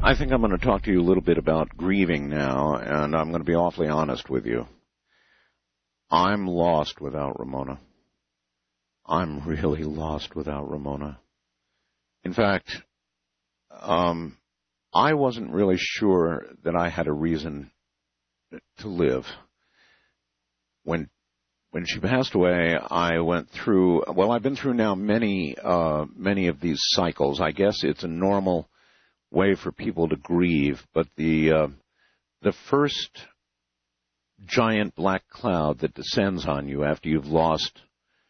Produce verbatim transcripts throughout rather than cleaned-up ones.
I think I'm going to talk to you a little bit about grieving now, and I'm going to be awfully honest with you. I'm lost without Ramona. I'm really lost without Ramona. In fact, um, I wasn't really sure that I had a reason to live. When when she passed away, I went through, well, I've been through now many, uh, many of these cycles. I guess it's a normal way for people to grieve, but the uh, the first giant black cloud that descends on you after you've lost,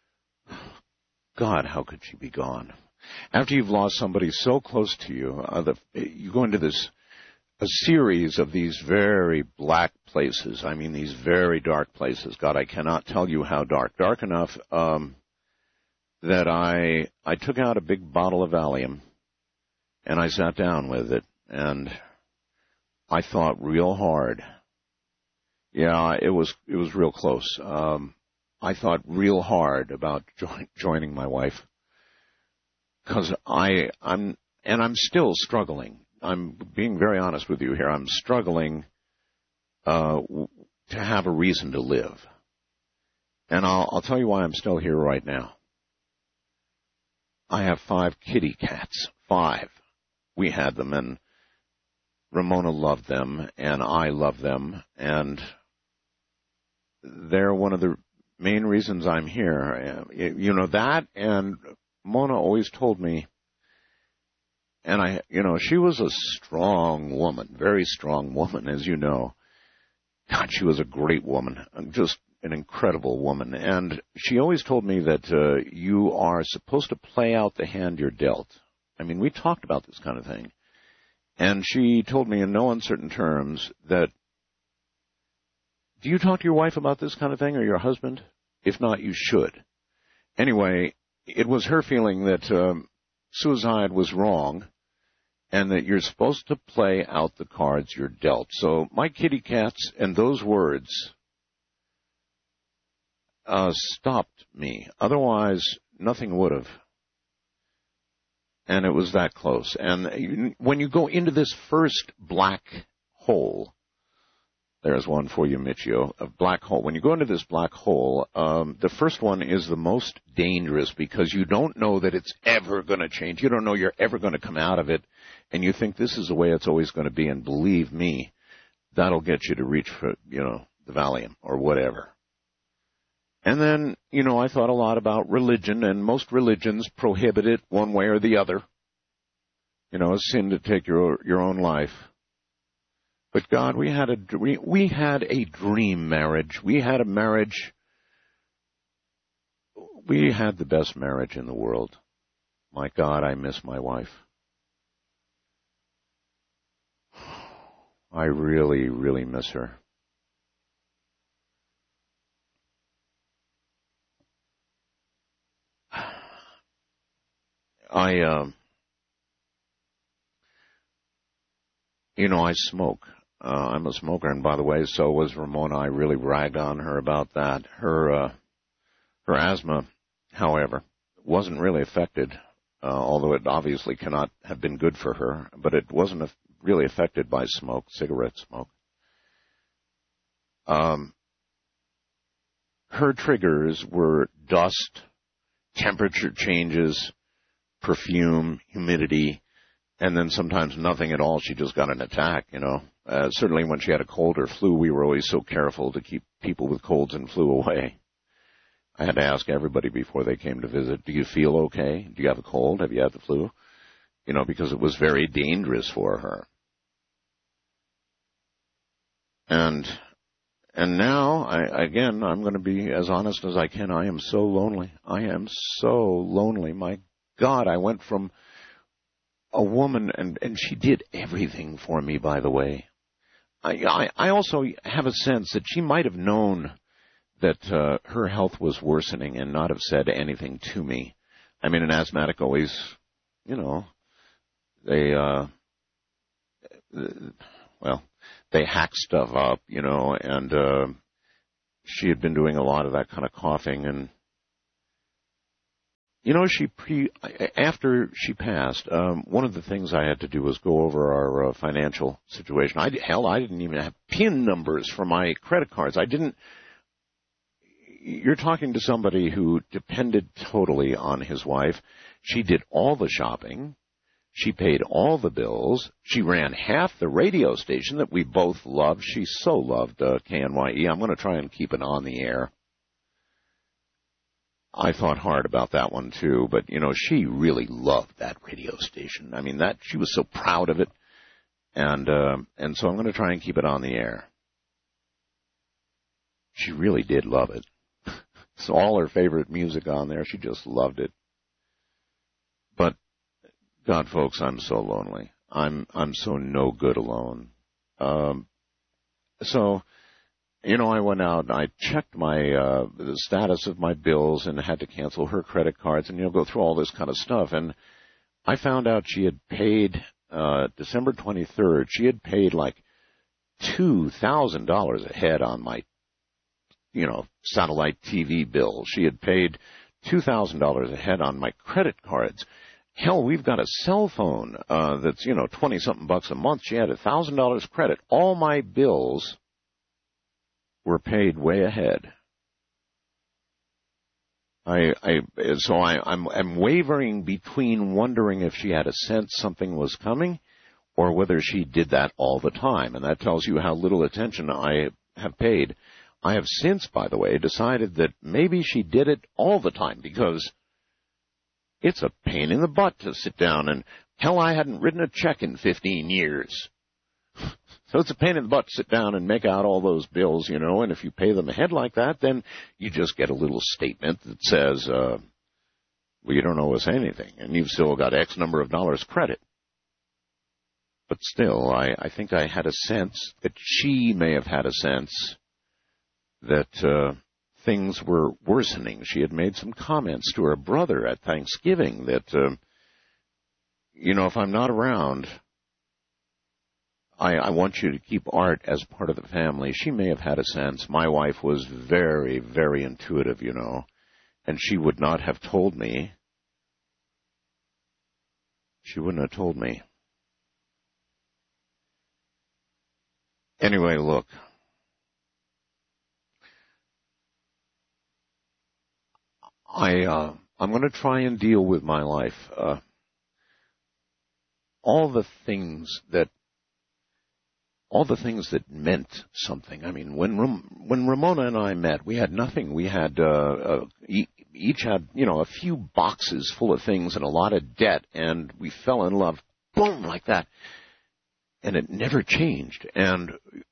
God, how could she be gone? After you've lost somebody so close to you, uh, the, you go into this a series of these very black places. I mean, these very dark places. God, I cannot tell you how dark. Dark enough um, that I I took out a big bottle of Valium, and I sat down with it, and I thought real hard. Yeah, it was it was real close. Um, I thought real hard about join, joining my wife, because I I'm and I'm still struggling. I'm being very honest with you here. I'm struggling uh, to have a reason to live, and I'll I'll tell you why I'm still here right now. I have five kitty cats. Five. We had them, and Ramona loved them, and I love them, and they're one of the main reasons I'm here. You know, that, and Mona always told me, and I, you know, she was a strong woman, very strong woman, as you know. God, she was a great woman, just an incredible woman. And she always told me that uh, you are supposed to play out the hand you're dealt. I mean, we talked about this kind of thing. And she told me in no uncertain terms that, do you talk to your wife about this kind of thing, or your husband? If not, you should. Anyway, it was her feeling that um, suicide was wrong, and that you're supposed to play out the cards you're dealt. So my kitty cats and those words uh, stopped me. Otherwise, nothing would have. And it was that close. And when you go into this first black hole, there's one for you, Michio, a black hole. When you go into this black hole, um, the first one is the most dangerous because you don't know that it's ever going to change. You don't know you're ever going to come out of it, and you think this is the way it's always going to be. And believe me, that'll get you to reach for, you know, the Valium or whatever. And then, you know, I thought a lot about religion, and most religions prohibit it one way or the other. You know, a sin to take your your own life. But God, we had a dream, we had a dream marriage. We had a marriage. We had the best marriage in the world. My God, I miss my wife. I really, really miss her. I, um, you know, I smoke. Uh, I'm a smoker, and by the way, so was Ramona. I really ragged on her about that. Her, uh, her asthma, however, wasn't really affected, uh, although it obviously cannot have been good for her, but it wasn't really affected by smoke, cigarette smoke. Um, her triggers were dust, temperature changes, perfume, humidity, and then sometimes nothing at all. She just got an attack, you know. Uh, certainly when she had a cold or flu, we were always so careful to keep people with colds and flu away. I had to ask everybody before they came to visit, do you feel okay? Do you have a cold? Have you had the flu? You know, because it was very dangerous for her. And and now, I, again, I'm going to be as honest as I can. I am so lonely. I am so lonely. My God, I went from a woman, and, and she did everything for me, by the way. I, I, I also have a sense that she might have known that uh, her health was worsening and not have said anything to me. I mean, an asthmatic always, you know, they, uh, well, they hack stuff up, you know, and uh, she had been doing a lot of that kind of coughing, and You know, she pre after she passed, um, one of the things I had to do was go over our uh, financial situation. I, hell, I didn't even have PIN numbers for my credit cards. I didn't. You're talking to somebody who depended totally on his wife. She did all the shopping. She paid all the bills. She ran half the radio station that we both loved. She so loved uh, K N Y E. I'm going to try and keep it on the air. I thought hard about that one, too. But, you know, she really loved that radio station. I mean, that she was so proud of it. And, uh, and so I'm going to try and keep it on the air. She really did love it. It's all her favorite music on there. She just loved it. But, God, folks, I'm so lonely. I'm I'm so no good alone. Um, so, you know, I went out and I checked my uh, the status of my bills and had to cancel her credit cards and, you know, go through all this kind of stuff. And I found out she had paid uh, December twenty-third. She had paid like two thousand dollars ahead on my, you know, satellite T V bill. She had paid two thousand dollars ahead on my credit cards. Hell, we've got a cell phone uh, that's, you know, twenty-something bucks a month. She had one thousand dollars credit. All my bills were paid way ahead. I, I, so I, I'm, I'm wavering between wondering if she had a sense something was coming or whether she did that all the time. And that tells you how little attention I have paid. I have since, by the way, decided that maybe she did it all the time because it's a pain in the butt to sit down and, hell, I hadn't written a check in fifteen years. So it's a pain in the butt to sit down and make out all those bills, you know, and if you pay them ahead like that, then you just get a little statement that says, uh, well, you don't owe us anything, and you've still got X number of dollars credit. But still, I, I think I had a sense that she may have had a sense that uh, things were worsening. She had made some comments to her brother at Thanksgiving that, uh, you know, if I'm not around, I, I want you to keep Art as part of the family. She may have had a sense. My wife was very, very intuitive, you know, and she would not have told me. She wouldn't have told me. Anyway, look. I, uh, I'm going to try and deal with my life. Uh, all the things that All the things that meant something. I mean, when when Ramona and I met, we had nothing. We had uh, uh, each had, you know, a few boxes full of things and a lot of debt, and we fell in love, boom, like that. And it never changed. And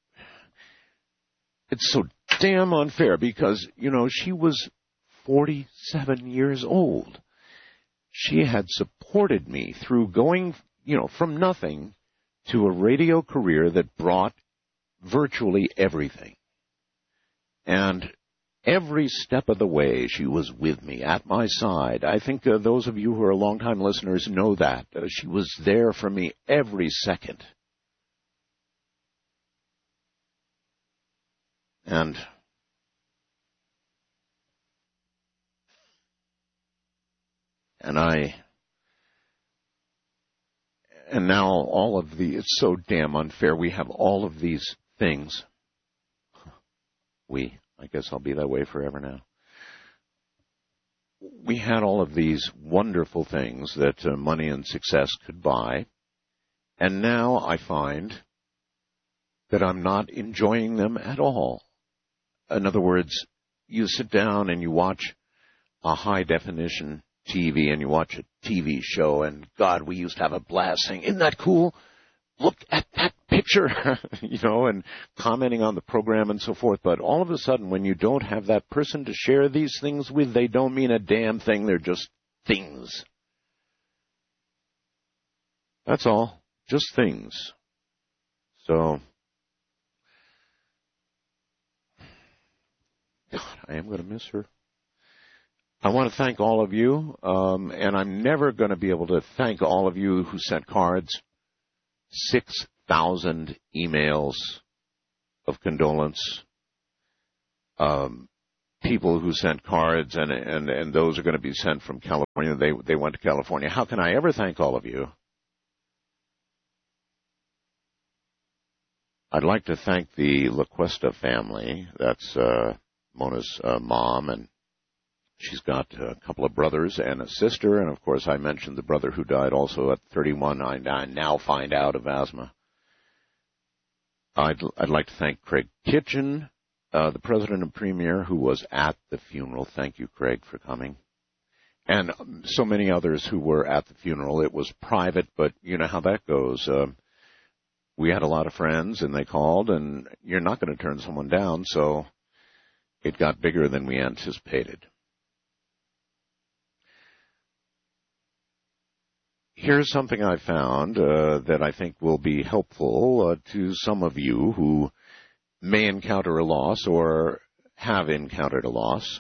it's so damn unfair because, you know, she was forty-seven years old. She had supported me through going, you know, from nothing to a radio career that brought virtually everything. And every step of the way, she was with me, at my side. I think uh, those of you who are longtime listeners know that. Uh, she was there for me every second. And and I... And now all of the, it's so damn unfair. We have all of these things. We, I guess I'll be that way forever now. We had all of these wonderful things that uh, money and success could buy. And now I find that I'm not enjoying them at all. In other words, you sit down and you watch a high-definition T V and you watch a T V show, and God, we used to have a blast saying, isn't that cool? Look at that picture, you know, and commenting on the program and so forth. But all of a sudden, when you don't have that person to share these things with, they don't mean a damn thing. They're just things. That's all. Just things. So, God, I am going to miss her. I want to thank all of you, um, and I'm never going to be able to thank all of you who sent cards. six thousand emails of condolence, um, people who sent cards, and, and, and those are going to be sent from California. They, they went to California. How can I ever thank all of you? I'd like to thank the LaQuesta family. That's uh, Mona's uh, mom, and she's got a couple of brothers and a sister. And, of course, I mentioned the brother who died also at thirty-one. I, I now find out of asthma. I'd, I'd like to thank Craig Kitchen, uh, the president and premier, who was at the funeral. Thank you, Craig, for coming. And so many others who were at the funeral. It was private, but you know how that goes. Uh, we had a lot of friends, and they called, and you're not going to turn someone down, so it got bigger than we anticipated. Here's something I found uh, that I think will be helpful uh, to some of you who may encounter a loss or have encountered a loss.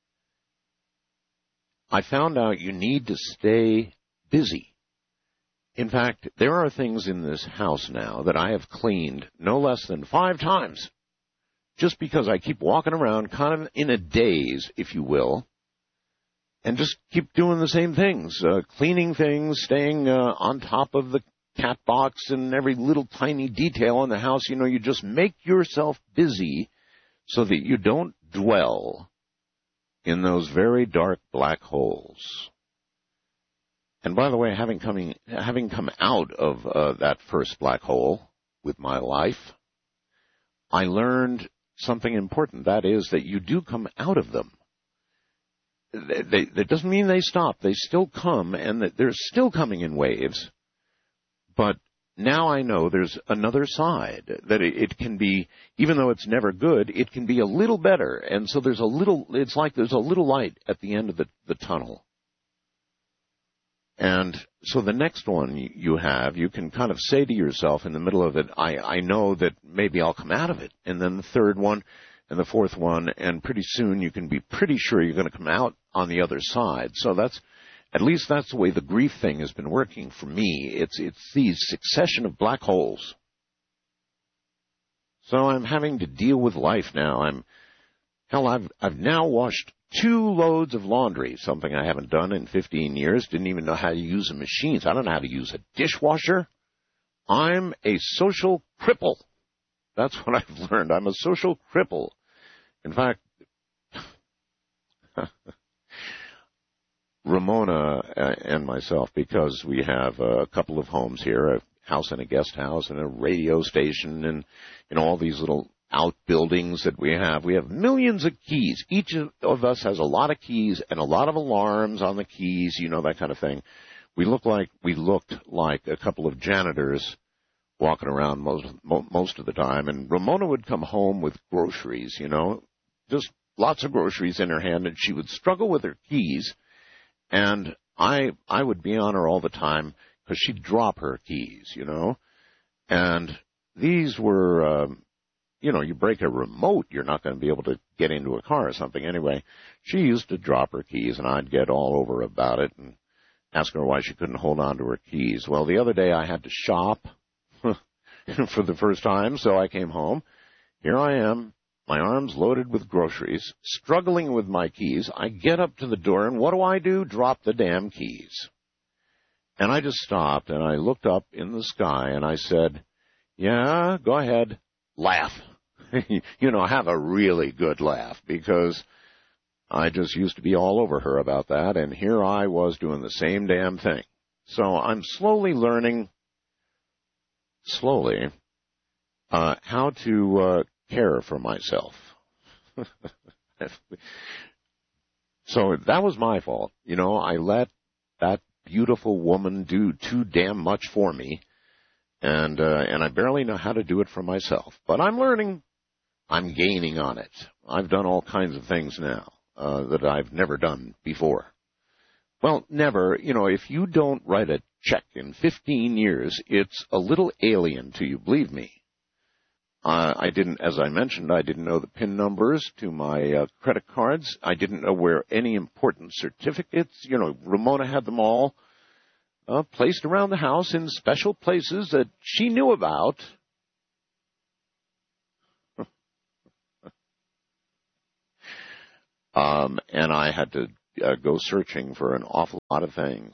I found out you need to stay busy. In fact, there are things in this house now that I have cleaned no less than five times, just because I keep walking around kind of in a daze, if you will, and just keep doing the same things, uh, cleaning things, staying uh, on top of the cat box and every little tiny detail in the house. You know, you just make yourself busy so that you don't dwell in those very dark black holes. And by the way, having coming, having come out of uh, that first black hole with my life, I learned something important. That is that you do come out of them. They, they, that doesn't mean they stop. They still come, and that they're still coming in waves. But now I know there's another side, that it, it can be, even though it's never good, it can be a little better. And so there's a little, it's like there's a little light at the end of the, the tunnel. And so the next one you have, you can kind of say to yourself in the middle of it, I, I know that maybe I'll come out of it. And then the third one and the fourth one, and pretty soon you can be pretty sure you're going to come out on the other side. So that's, at least that's the way the grief thing has been working for me. It's, it's these succession of black holes. So I'm having to deal with life now. I'm, hell, I've, I've now washed two loads of laundry, something I haven't done in fifteen years. Didn't even know how to use a machine. So I don't know how to use a dishwasher. I'm a social cripple. That's what I've learned. I'm a social cripple. In fact, Ramona and myself, because we have a couple of homes here, a house and a guest house and a radio station and, and all these little outbuildings that we have. We have millions of keys. Each of us has a lot of keys and a lot of alarms on the keys, you know, that kind of thing. We look like, we looked like a couple of janitors walking around most, most of the time. And Ramona would come home with groceries, you know, just lots of groceries in her hand, and she would struggle with her keys. And I, I would be on her all the time because she'd drop her keys, you know. And these were, um, you know, you break a remote, you're not going to be able to get into a car or something. Anyway, she used to drop her keys, and I'd get all over about it and ask her why she couldn't hold on to her keys. Well, the other day I had to shop for the first time, so I came home. Here I am, my arms loaded with groceries, struggling with my keys. I get up to the door, and what do I do? Drop the damn keys. And I just stopped, and I looked up in the sky, and I said, yeah, go ahead, laugh. You know, have a really good laugh, because I just used to be all over her about that, and here I was doing the same damn thing. So I'm slowly learning, slowly, uh, how to uh, care for myself. So that was my fault. You know, I let that beautiful woman do too damn much for me, and uh, and I barely know how to do it for myself. But I'm learning. I'm gaining on it. I've done all kinds of things now uh, that I've never done before. Well, never. You know, if you don't write a check in fifteen years, it's a little alien to you, believe me. Uh, I didn't, as I mentioned, I didn't know the PIN numbers to my uh, credit cards. I didn't know where any important certificates, you know, Ramona had them all uh, placed around the house in special places that she knew about. Um, and I had to uh, go searching for an awful lot of things.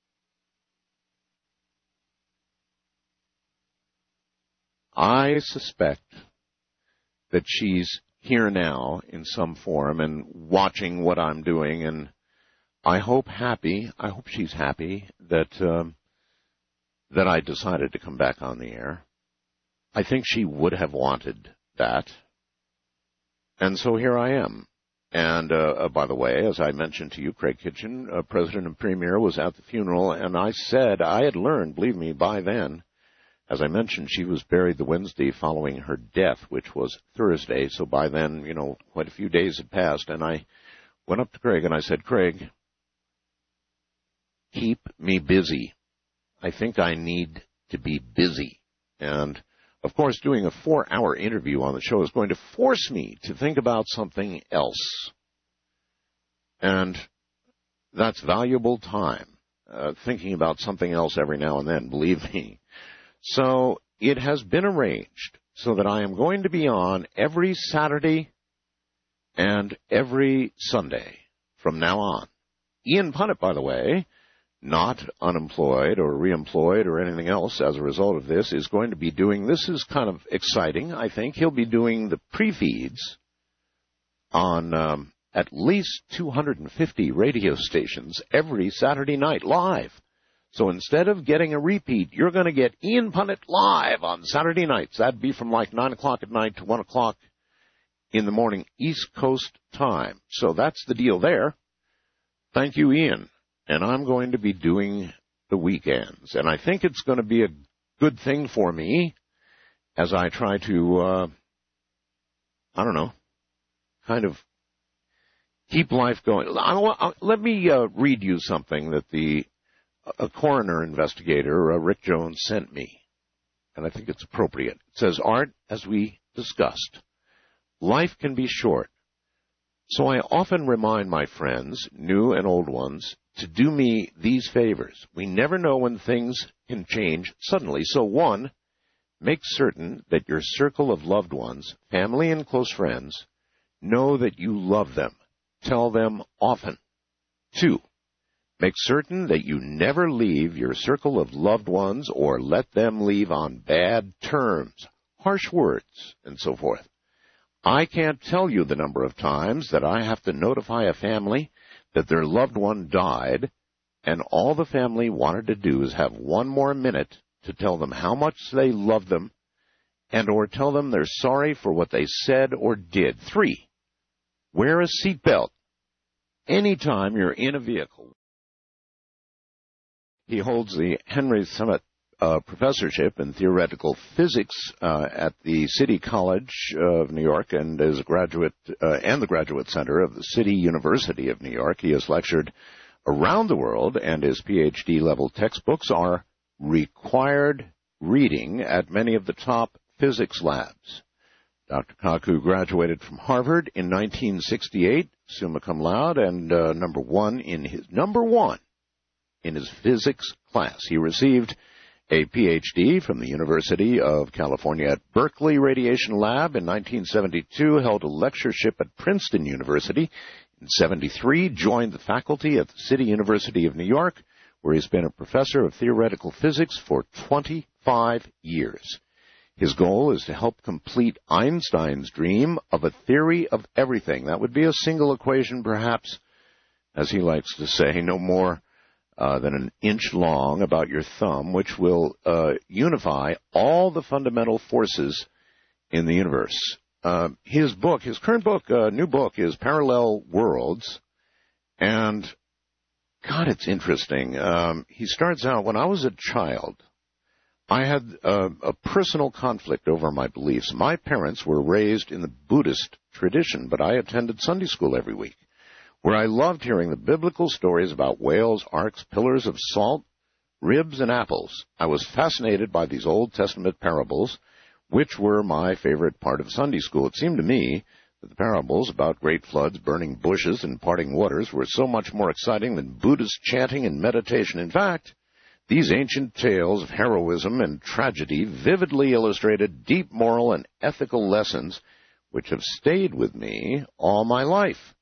I suspect that she's here now in some form and watching what I'm doing, and I hope happy, I hope she's happy that um, that I decided to come back on the air. I think she would have wanted that. And so here I am. And, uh, uh, by the way, as I mentioned to you, Craig Kitchen, uh, President and Premier, was at the funeral, and I said I had learned, believe me, by then, as I mentioned, she was buried the Wednesday following her death, which was Thursday, so by then, you know, quite a few days had passed, and I went up to Craig and I said, Craig, keep me busy. I think I need to be busy. And, of course, doing a four-hour interview on the show is going to force me to think about something else. And that's valuable time, uh, thinking about something else every now and then, believe me. So it has been arranged so that I am going to be on every Saturday and every Sunday from now on. Ian Punnett, by the way, not unemployed or reemployed or anything else as a result of this, is going to be doing, this is kind of exciting, I think. He'll be doing the pre-feeds on um, at least two hundred fifty radio stations every Saturday night live. So instead of getting a repeat, you're going to get Ian Punnett live on Saturday nights. That'd be from like nine o'clock at night to one o'clock in the morning, East Coast time. So that's the deal there. Thank you, Ian. And I'm going to be doing the weekends. And I think it's going to be a good thing for me as I try to, uh, I don't know, kind of keep life going. Let me uh, read you something that the a coroner investigator, uh, Rick Jones, sent me. And I think it's appropriate. It says, Art, as we discussed, life can be short. So I often remind my friends, new and old ones, to do me these favors. We never know when things can change suddenly. So one, make certain that your circle of loved ones, family and close friends, know that you love them. Tell them often. Two, make certain that you never leave your circle of loved ones or let them leave on bad terms, harsh words, and so forth. I can't tell you the number of times that I have to notify a family that their loved one died, and all the family wanted to do is have one more minute to tell them how much they love them and or tell them they're sorry for what they said or did. Three, wear a seatbelt anytime you're in a vehicle. He holds the Henry Summit uh, Professorship in Theoretical Physics uh, at the City College of New York and is a graduate uh, and the Graduate Center of the City University of New York. He has lectured around the world, and his P H D level textbooks are required reading at many of the top physics labs. Doctor Kaku graduated from Harvard in nineteen sixty-eight, summa cum laude, and uh, number one in his number one in his physics class. He received a P H D from the University of California at Berkeley Radiation Lab in nineteen seventy-two, held a lectureship at Princeton University. In seventy-three, joined the faculty at the City University of New York, where he's been a professor of theoretical physics for twenty-five years. His goal is to help complete Einstein's dream of a theory of everything. That would be a single equation, perhaps, as he likes to say, no more Uh, than an inch long about your thumb, which will uh, unify all the fundamental forces in the universe. Uh, his book, his current book, uh, new book, is Parallel Worlds, and God, it's interesting. Um, he starts out, when I was a child, I had uh, a personal conflict over my beliefs. My parents were raised in the Buddhist tradition, but I attended Sunday school every week, where I loved hearing the biblical stories about whales, arks, pillars of salt, ribs, and apples. I was fascinated by these Old Testament parables, which were my favorite part of Sunday school. It seemed to me that the parables about great floods, burning bushes, and parting waters were so much more exciting than Buddhist chanting and meditation. In fact, these ancient tales of heroism and tragedy vividly illustrated deep moral and ethical lessons which have stayed with me all my life.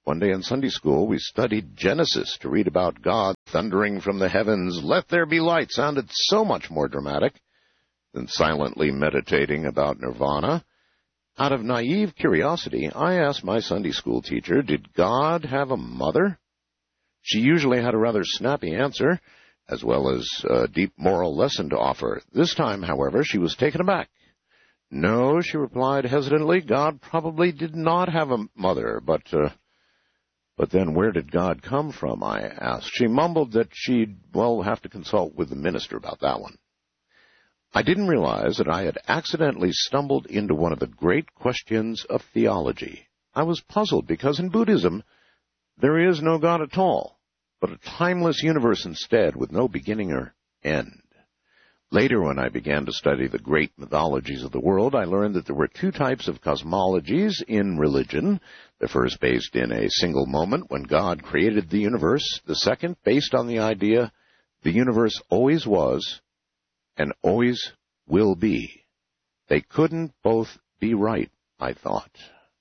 One day in Sunday school, we studied Genesis to read about God thundering from the heavens. Let there be light sounded so much more dramatic than silently meditating about nirvana. Out of naive curiosity, I asked my Sunday school teacher, did God have a mother? She usually had a rather snappy answer, as well as a deep moral lesson to offer. This time, however, she was taken aback. No, she replied hesitantly, God probably did not have a mother, but, uh, but then where did God come from, I asked. She mumbled that she'd, well, have to consult with the minister about that one. I didn't realize that I had accidentally stumbled into one of the great questions of theology. I was puzzled because in Buddhism, there is no God at all, but a timeless universe instead with no beginning or end. Later, when I began to study the great mythologies of the world, I learned that there were two types of cosmologies in religion. The first based in a single moment when God created the universe. The second based on the idea the universe always was and always will be. They couldn't both be right, I thought.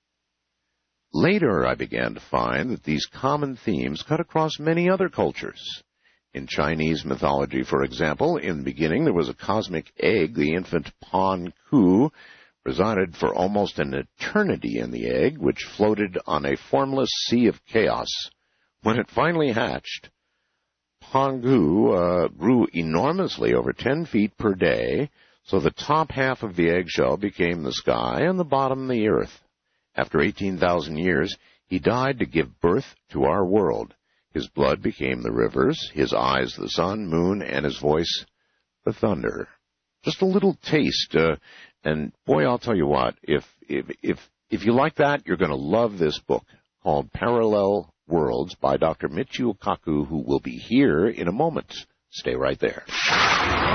Later, I began to find that these common themes cut across many other cultures. In Chinese mythology, for example, in the beginning there was a cosmic egg. The infant Pan Ku resided for almost an eternity in the egg, which floated on a formless sea of chaos. When it finally hatched, Pan Ku uh, grew enormously, over ten feet per day, so the top half of the eggshell became the sky and the bottom the earth. After eighteen thousand years, he died to give birth to our world. His blood became the rivers, his eyes the sun, moon, and his voice the thunder. Just a little taste, uh, and boy, I'll tell you what, if, if, if, if you like that, you're going to love this book called Parallel Worlds by Doctor Michio Kaku, who will be here in a moment. Stay right there.